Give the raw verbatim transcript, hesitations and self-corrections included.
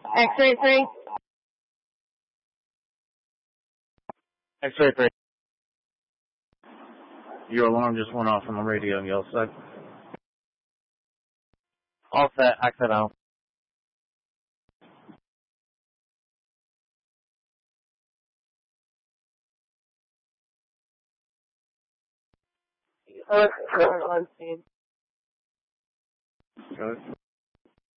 X-ray three. X-ray three. Your alarm just went off on the radio, you all set? All set, exit out. Uh, on scene. Good.